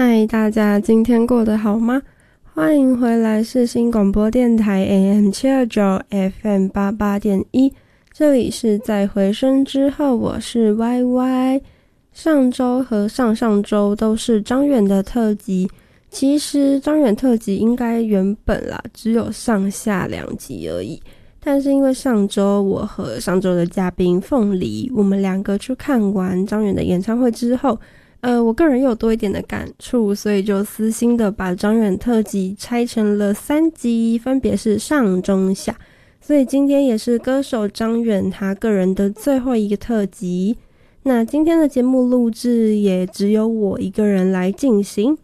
嗨，大家今天过得好吗？欢迎回来世新广播电台 AM729 FM88.1，这里是在回声之后，我是 YY。上周和上上周都是张远的特辑，其实张远特辑应该原本啦只有上下2集而已，但是因为上周我和上周的嘉宾凤梨，我们2个去看完张远的演唱会之后，我个人又有多一点的感触，所以就私心的把张远特辑拆成了3集，分别是上中下，所以今天也是歌手张远他个人的最后一个特辑。那今天的节目录制也只有我一个人来进行，